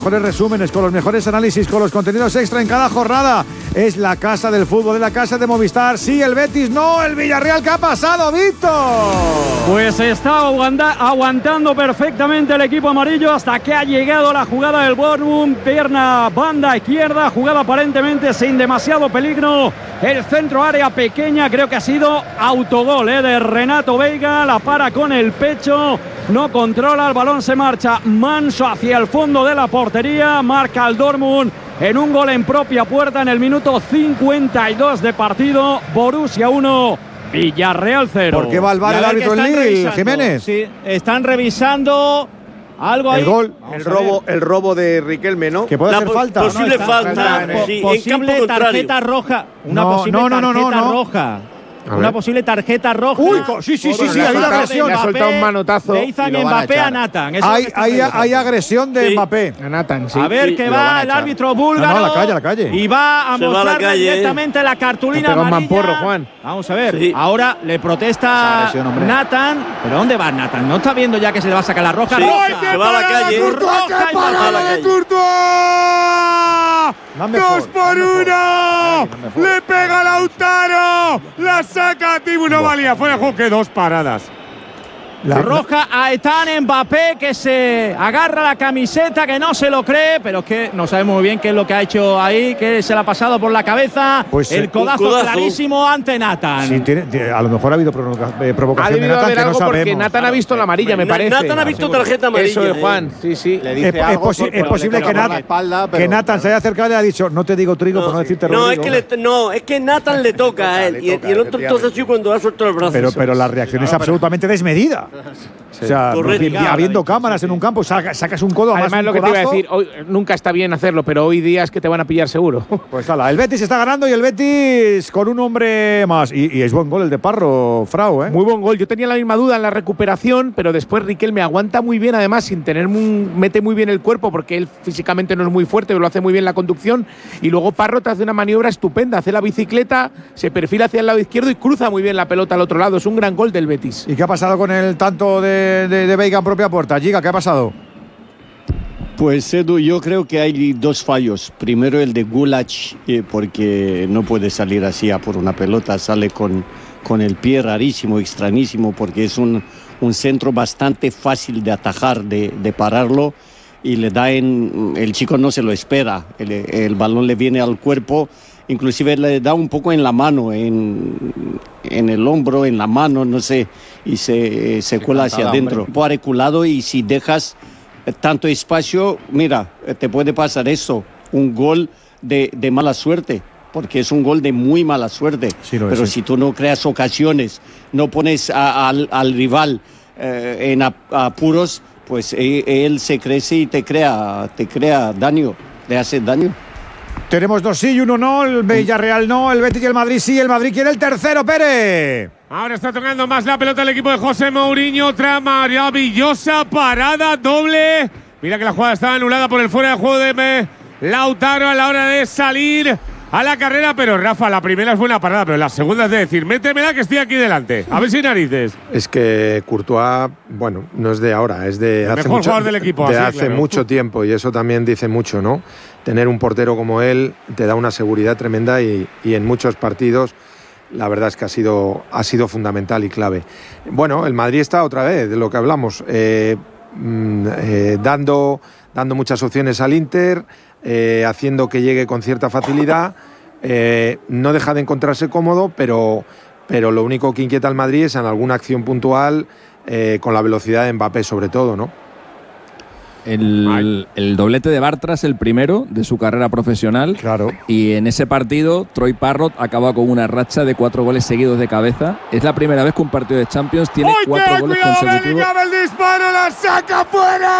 Mejores resúmenes, con los mejores análisis, con los contenidos extra en cada jornada. Es la casa del fútbol, es la casa de Movistar. Sí, el Betis, no, el Villarreal. ¿Qué ha pasado, Víctor? Pues está aguantando perfectamente el equipo amarillo hasta que ha llegado la jugada del Bournemouth. Pierna, banda izquierda, jugada aparentemente sin demasiado peligro. El centro área pequeña, creo que ha sido autogol de Renato Veiga. La para con el pecho, no controla, el balón se marcha manso hacia el fondo de la portería. Marca el Dortmund en un gol en propia puerta en el minuto 52 de partido. Borussia 1, Villarreal 0. ¿Por qué va al VAR el árbitro en Lille, Jiménez? Sí, están revisando algo ahí. El gol. El robo de Riquelme, ¿no? Que puede hacer falta. Posible falta. Sí, posible en campo tarjeta roja. Una posible tarjeta roja. Una posible tarjeta roja. Uy, sí, hay una agresión. Le ha soltado un manotazo. Le hizo Mbappé a Nathan. Hay agresión de Mbappé. A Nathan, sí. A ver que va el árbitro búlgaro. No, a la calle. Y va a mostrar directamente la cartulina amarilla. Mamporro, Juan. Vamos a ver. Sí. Ahora le protesta Nathan. ¿Pero dónde va Nathan? ¿No está viendo ya que se le va a sacar la roja? Sí, se va a la calle. Roja y ¡Parada de Courtois! 2 por 1. Le pega Lautaro. La saca Tibu. No valía. Fue de juego que 2 paradas. La roja a Ethan Mbappé, que se agarra la camiseta, que no se lo cree, pero es que no sabemos muy bien qué es lo que ha hecho ahí, que se le ha pasado por la cabeza. Pues el codazo clarísimo ante Nathan. Sí, a lo mejor ha habido provocación ha de Nathan, haber que no algo sabemos. Porque Nathan ha visto la amarilla, me parece. Nathan ha visto tarjeta amarilla. Eso es Juan, sí. Le dice Es posible que Nathan se haya acercado y le ha dicho, no te digo trigo por no decirte Rodrigo. Es que Nathan le toca a él. Y el otro entonces sí cuando ha soltado el brazo. Pero la reacción es absolutamente desmedida. O sea, habiendo cámaras en un campo, sacas un codo. Además, lo que te iba a decir, hoy, nunca está bien hacerlo, pero hoy día es que te van a pillar seguro. Pues hala, el Betis está ganando y el Betis con un hombre más. Y es buen gol el de Parro, Frau, ¿eh? Muy buen gol. Yo tenía la misma duda en la recuperación, pero después Riquelme aguanta muy bien, además, sin tener mete muy bien el cuerpo, porque él físicamente no es muy fuerte, pero lo hace muy bien la conducción. Y luego Parro te hace una maniobra estupenda, hace la bicicleta, se perfila hacia el lado izquierdo y cruza muy bien la pelota al otro lado. Es un gran gol del Betis. ¿Y qué ha pasado con el tanto de Veiga en propia puerta? Giga, ¿qué ha pasado? Pues Edu, yo creo que hay 2 fallos. Primero el de Gulach, porque no puede salir así a por una pelota, sale con el pie rarísimo, extrañísimo, porque es un centro bastante fácil de atajar, de pararlo, y le da el chico no se lo espera, el balón le viene al cuerpo, inclusive le da un poco en la mano, en el hombro, en la mano, no sé, y se cuela hacia adentro. Ha reculado y si dejas tanto espacio, mira, te puede pasar eso, un gol de mala suerte, porque es un gol de muy mala suerte. Sí, pero si tú no creas ocasiones, no pones al rival en apuros, pues él se crece y te crea daño, le hace daño. Tenemos 2 sí y 1 no, el Villarreal no, el Betis y el Madrid sí, el Madrid quiere el tercero, Pérez. Ahora está tocando más la pelota el equipo de José Mourinho, otra maravillosa parada doble. Mira que la jugada estaba anulada por el fuera de juego de Lautaro a la hora de salir a la carrera, pero Rafa, la primera es buena parada, pero la segunda es de decir, métemela que estoy aquí delante, a ver si narices. Es que Courtois, bueno, no es de ahora, es de el hace mejor jugador del equipo, de hace mucho tiempo, y eso también dice mucho, ¿no? Tener un portero como él te da una seguridad tremenda y en muchos partidos la verdad es que ha sido fundamental y clave. Bueno, el Madrid está otra vez, de lo que hablamos, dando muchas opciones al Inter, haciendo que llegue con cierta facilidad, no deja de encontrarse cómodo, pero lo único que inquieta al Madrid es en alguna acción puntual, con la velocidad de Mbappé sobre todo, ¿no? El doblete de Bartras, el primero de su carrera profesional. Claro. Y en ese partido, Troy Parrott acaba con una racha de 4 goles seguidos de cabeza. Es la primera vez que un partido de Champions tiene 4 goles consecutivos. El disparo, la saca fuera.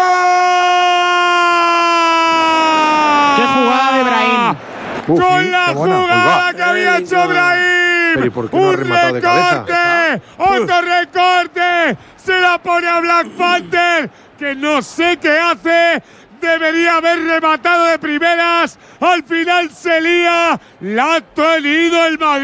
¡Qué jugada de Brahim! Con la jugada que había hecho Brahim. Pero ¿y por qué no ha rematado de cabeza? ¡Otro recorte! Se la pone a Black Panther, que no sé qué hace. Debería haber rematado de primeras. Al final se lía. La ha tenido el Madrid.